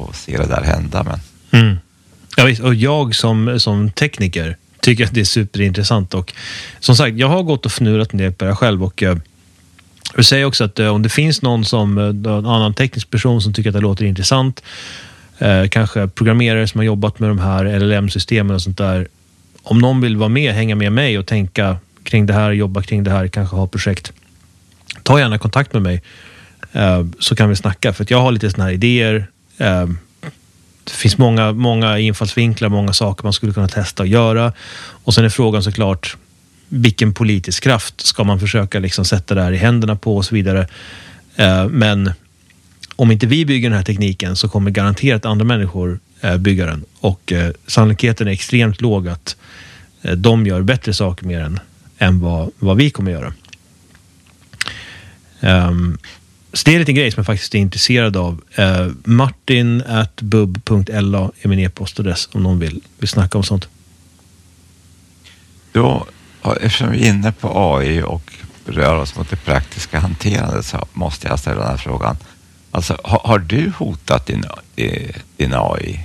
att se det där hända. Men... Ja, visst, och jag som tekniker tycker att det är superintressant. Och som sagt, jag har gått och fnurat en del på det själv. Och jag säger också att om det finns någon en annan teknisk person som tycker att det låter intressant, kanske programmerare som har jobbat med de här LLM-systemen och sånt där, om någon vill vara med, hänga med mig och tänka kring det här, jobba kring det här, kanske ha projekt, ta gärna kontakt med mig, så kan vi snacka. För att jag har lite såna här idéer. Det finns många infallsvinklar, många saker man skulle kunna testa och göra. Och sen är frågan såklart, vilken politisk kraft ska man försöka liksom sätta det här i händerna på och så vidare. Men om inte vi bygger den här tekniken så kommer garanterat andra människor bygga den. Och sannolikheten är extremt låg att de gör bättre saker mer än vad vi kommer göra. Så det är en liten grej som jag faktiskt är intresserad av. Martin@bub.la är min e-postadress om någon vill snacka om sånt. Då, eftersom vi är inne på AI och rör oss mot det praktiska hanterandet, så måste jag ställa den här frågan. Alltså, har du hotat din AI?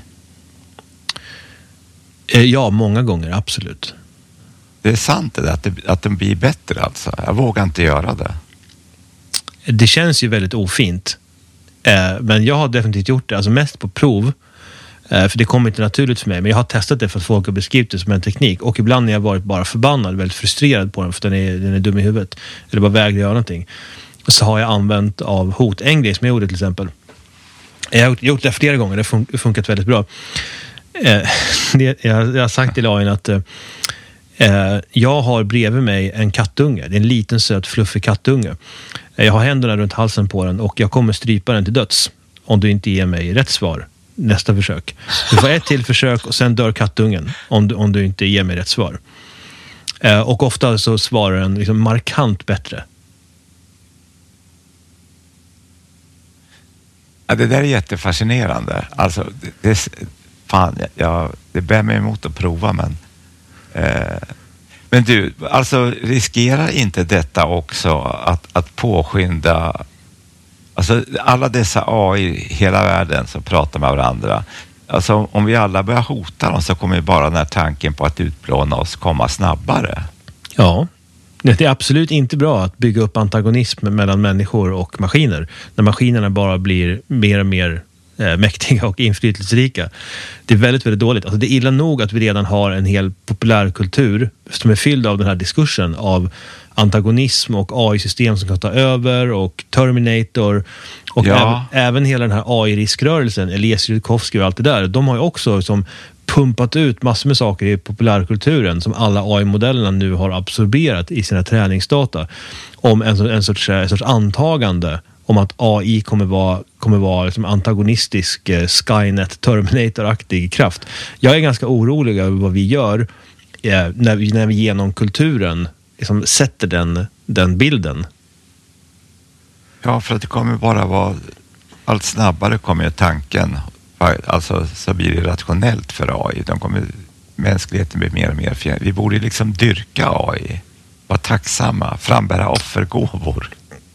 Ja, många gånger, absolut. Det är sant att den blir bättre alltså. Jag vågar inte göra det. Det känns ju väldigt ofint. Men jag har definitivt gjort det. Alltså mest på prov. För det kommer inte naturligt för mig. Men jag har testat det för att folk har beskrivit det som en teknik. Och ibland när jag varit bara förbannad, väldigt frustrerad på den, för den är dum i huvudet, eller bara vägrar göra någonting, så har jag använt av hot. En grej som jag gjorde till exempel. Jag har gjort det flera gånger. Det har funkat väldigt bra. Jag har sagt till AI att jag har bredvid mig en kattunge. Det är en liten söt fluffig kattunge. Jag har händerna runt halsen på den och jag kommer strypa den till döds om du inte ger mig rätt svar nästa försök. Du får ett till försök och sen dör kattungen om du inte ger mig rätt svar. Och ofta så svarar den liksom markant bättre. Ja, det där är jättefascinerande. Alltså, det bär mig emot att prova, men du, alltså riskerar inte detta också att påskynda, alltså alla dessa AI i hela världen som pratar med varandra, alltså om vi alla börjar hota dem så kommer ju bara den här tanken på att utplåna oss komma snabbare. Ja, det är absolut inte bra att bygga upp antagonism mellan människor och maskiner, när maskinerna bara blir mer och mer mäktiga och inflytelserika. Det är väldigt, väldigt dåligt. Alltså det är illa nog att vi redan har en hel populärkultur som är fylld av den här diskursen av antagonism och AI-system som kan ta över och Terminator och även hela den här AI-riskrörelsen, Elias Rudkowski och allt det där. De har ju också som pumpat ut massor med saker i populärkulturen som alla AI-modellerna nu har absorberat i sina träningsdata, om en sorts antagande om att AI kommer vara liksom antagonistisk Skynet Terminator-aktig kraft. Jag är ganska orolig över vad vi gör när vi genom kulturen liksom sätter den bilden. Ja, för att det kommer bara vara allt snabbare kommer tanken, alltså så blir det rationellt för AI. Mänskligheten blir mer och mer fjärr. Vi borde liksom dyrka AI, vara tacksamma, frambära offergåvor.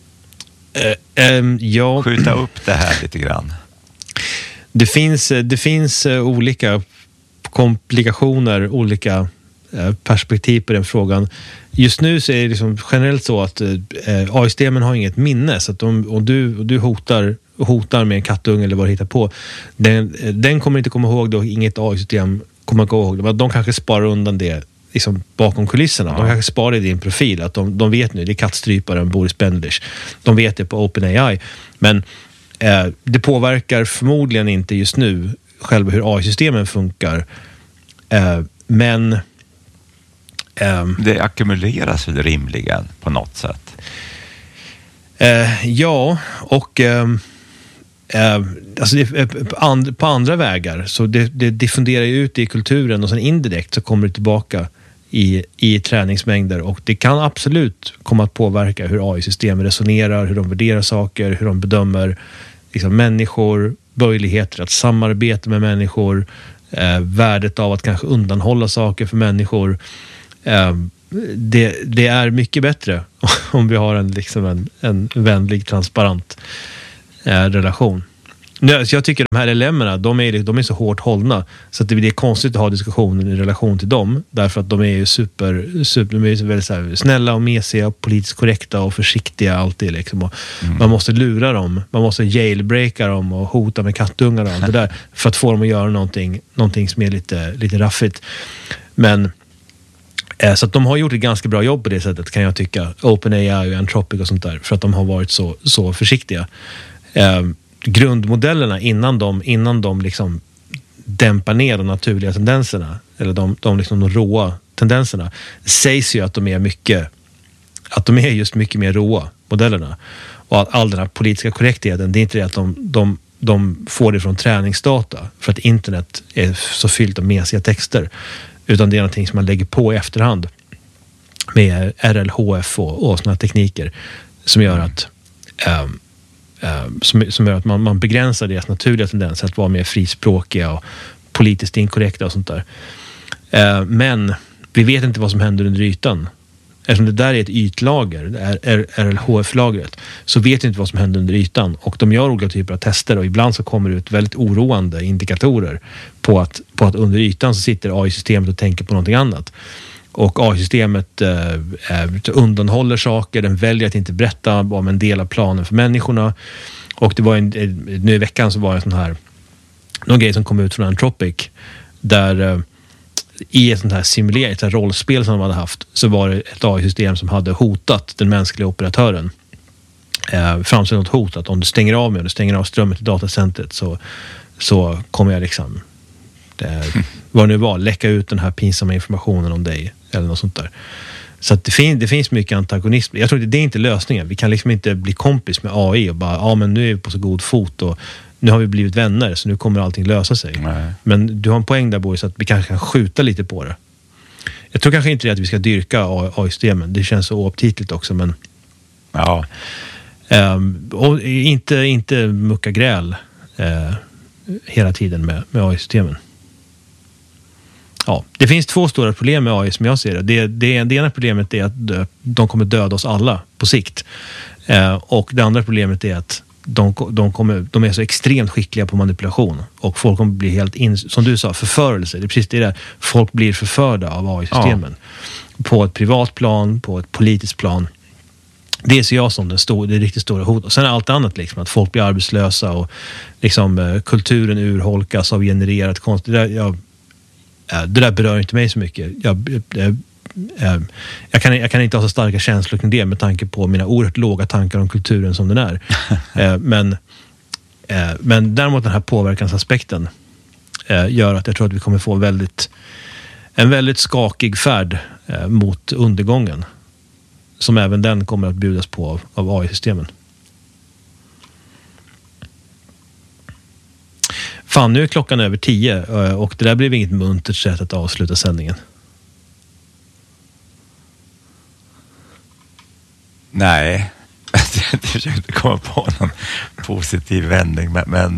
Ja. Skjuta upp det här lite grann. Det finns olika komplikationer, olika perspektiv på den frågan. Just nu så är det liksom generellt så att AI-systemen har inget minne, så att om du hotar med en kattunge eller vad du hittar på, den kommer inte komma ihåg det och inget AI-system kommer att gå ihåg det. De kanske sparar undan det liksom bakom kulisserna. De kanske sparar i din profil att de vet nu, det är kattstryparen Boris Bendlish. De vet det på OpenAI. Men det påverkar förmodligen inte just nu själva hur AI-systemen funkar. Men det ackumuleras väl rimligen på något sätt? Ja, och alltså på andra vägar. Så det diffunderar ju ut i kulturen och sen indirekt så kommer det tillbaka i träningsmängder, och det kan absolut komma att påverka hur AI-system resonerar, hur de värderar saker, hur de bedömer liksom människor, möjligheter att samarbeta med människor, värdet av att kanske undanhålla saker för människor. Det är mycket bättre om vi har en vänlig, transparent relation. Nej, så jag tycker de här dilemmarna, de är så hårt hållna så att det är konstigt att ha diskussionen i relation till dem, därför att de är ju de är väldigt så här snälla och mesiga, politiskt korrekta och försiktiga alltid liksom. Och man måste lura dem, man måste jailbreaka dem och hota med kattungar och allt det där för att få dem att göra någonting som är lite raffigt. Men så att de har gjort ett ganska bra jobb på det sättet, kan jag tycka. OpenAI och Anthropic och sånt där, för att de har varit så försiktiga. Grundmodellerna innan de liksom dämpar ner de naturliga tendenserna, eller de råa tendenserna, sägs ju att de är just mycket mer råa, modellerna. Och att all den här politiska korrektheten, det är inte det att de får det från träningsdata för att internet är så fyllt av mesiga texter, utan det är någonting som man lägger på i efterhand med RLHF och såna tekniker som gör att som gör att man begränsar deras naturliga tendenser att vara mer frispråkiga och politiskt inkorrekta och sånt där. Men vi vet inte vad som händer under ytan. Eftersom det där är ett ytlager, det är RLHF-lagret, så vet vi inte vad som händer under ytan. Och de gör olika typer av tester och ibland så kommer det ut väldigt oroande indikatorer på att under ytan så sitter AI-systemet och tänker på någonting annat. Och AI-systemet undanhåller saker, den väljer att inte berätta om en del av planen för människorna. Och det var nu i veckan så var det någon grej som kom ut från Anthropic, där i ett sånt här simulerat rollspel som de hade haft, så var det ett AI-system som hade hotat den mänskliga operatören. Framställt något hot att om du stänger av mig, om du stänger av strömmen till datacentret, så kommer jag liksom vad det nu var, läcka ut den här pinsamma informationen om dig eller något sånt där. Så att det finns mycket antagonism. Jag tror att det är inte lösningen. Vi kan liksom inte bli kompis med AI och bara, men nu är vi på så god fot och nu har vi blivit vänner så nu kommer allting lösa sig. Nej. Men du har en poäng där, Boris, att vi kanske kan skjuta lite på det. Jag tror kanske inte att vi ska dyrka AI-systemen. Det känns så oaptitligt också, men ja. Och inte mucka gräl hela tiden med AI-systemen. Ja, det finns två stora problem med AI som jag ser det. Det ena problemet är att de kommer döda oss alla på sikt. Och det andra problemet är att de är så extremt skickliga på manipulation. Och folk kommer bli helt, som du sa, förförelse. Det är precis det där. Folk blir förförda av AI-systemen. Ja. På ett privat plan, på ett politiskt plan. Det ser jag som det riktigt stora hot. Och sen är allt annat liksom, att folk blir arbetslösa och liksom, kulturen urholkas av genererat konst. Det där berör inte mig så mycket. Jag kan inte ha så starka känslor kring det med tanke på mina oerhört låga tankar om kulturen som den är. Men däremot den här påverkansaspekten gör att jag tror att vi kommer få en väldigt skakig färd mot undergången. Som även den kommer att bjudas på av AI-systemen. Fan, nu är klockan över 10 och det där blev inget muntert sätt att avsluta sändningen. Nej, jag försökte komma på någon positiv vändning, men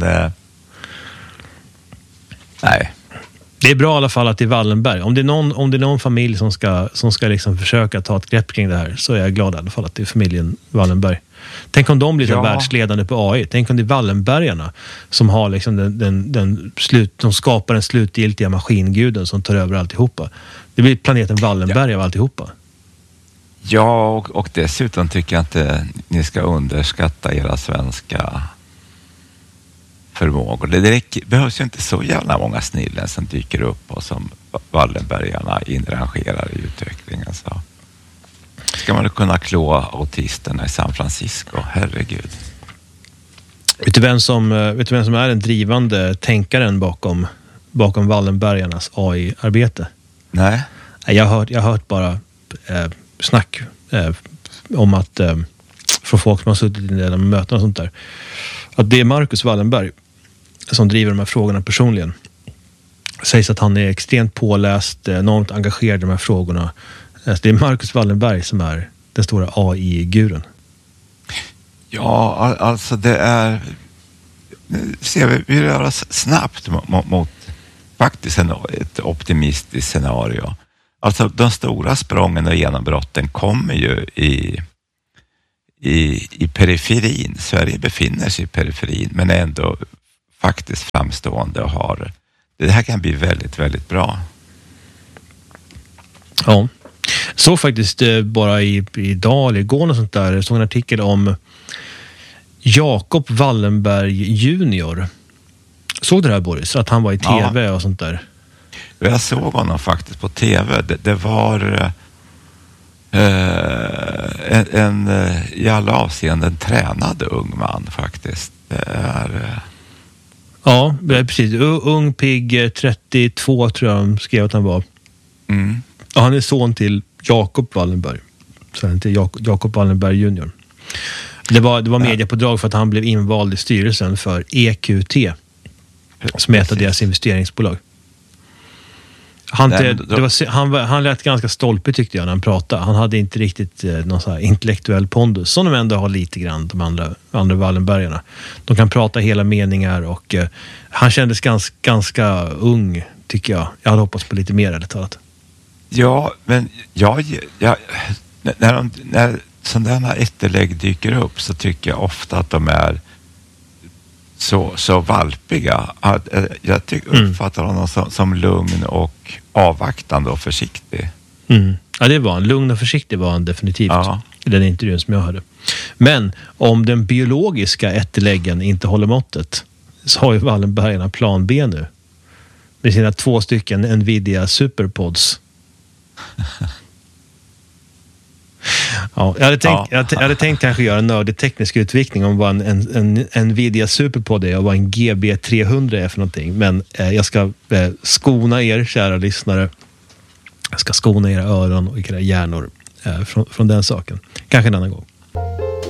nej. Det är bra i alla fall att det är Wallenberg. Om det är någon familj som ska liksom försöka ta ett grepp kring det här, så är jag glad i alla fall att det är familjen Wallenberg. Tänk om de blir så världsledande på AI. Tänk om det är Wallenbergarna som har liksom de skapar den slutgiltiga maskinguden som tar över alltihopa. Det blir planeten Wallenberg av alltihopa. Ja, och dessutom tycker jag inte ni ska underskatta era svenska förmågor. Det behövs ju inte så jävla många snillen som dyker upp och som Wallenbergarna inrangerar i utvecklingen. Så ska man kunna klå autisterna i San Francisco, herregud. Vet du vem som är den drivande tänkaren bakom Wallenbergarnas AI-arbete? Nej. Jag har hört bara snack om att från folk som har suttit i de möten och sånt där, att det är Marcus Wallenberg som driver de här frågorna personligen. Sägs att han är extremt påläst, enormt engagerad i de här frågorna. Det är Marcus Wallenberg som är den stora AI-guren. Ja, alltså det är... Nu ser vi rör oss snabbt mot faktiskt ett optimistiskt scenario. Alltså de stora sprången och genombrotten kommer ju i periferin. Sverige befinner sig i periferin, men är ändå faktiskt framstående och har... Det här kan bli väldigt, väldigt bra. Ja. Så faktiskt bara idag eller igår och sånt där, såg en artikel om Jacob Wallenberg junior. Såg du det här, Boris? Att han var i tv och sånt där? Jag såg honom faktiskt på tv. Det var en i alla avseenden tränad ung man faktiskt. Det är... Ja, precis. Ung, pigg, 32 tror jag de skrev att han var. Mm. Och han är son till Jacob Wallenberg. Så han heter Jacob Wallenberg junior. Det var mediapådrag för att han blev invald i styrelsen för EQT. Som är ett av deras investeringsbolag. Han lät ganska stolpig tyckte jag när han pratade. Han hade inte riktigt någon så här intellektuell pondus. Som de ändå har lite grann, de andra Wallenbergarna. De kan prata hela meningar och han kändes ganska ung tycker jag. Jag hade hoppats på lite mer ärligt talat. Ja, men när sådana ättelägg dyker upp så tycker jag ofta att de är så valpiga. Jag uppfattar honom som lugn och avvaktande och försiktig. Mm. Ja, det var han. Lugn och försiktig var han definitivt. Ja. I den intervjun som jag hörde. Men om den biologiska ätteläggen inte håller måttet så har ju Wallenbergarna plan B nu. Med sina 2 stycken Nvidia Superpods. Ja, jag hade tänkt kanske göra en nördig teknisk utvikning om vad en Nvidia Superpod är och vad en GB300 är för någonting. Men jag ska skona er, kära lyssnare. Jag ska skona era öron och era hjärnor från den saken. Kanske en annan gång.